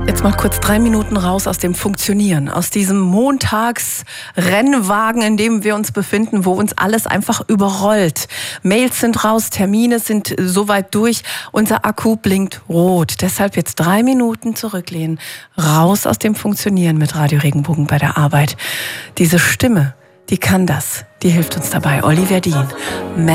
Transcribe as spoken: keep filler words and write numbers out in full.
Jetzt mal kurz drei Minuten raus aus dem Funktionieren, aus diesem Montagsrennwagen, in dem wir uns befinden, wo uns alles einfach überrollt. Mails sind raus, Termine sind soweit durch, unser Akku blinkt rot. Deshalb jetzt drei Minuten zurücklehnen, raus aus dem Funktionieren mit Radio Regenbogen bei der Arbeit. Diese Stimme, die kann das, die hilft uns dabei. Olli Verdin.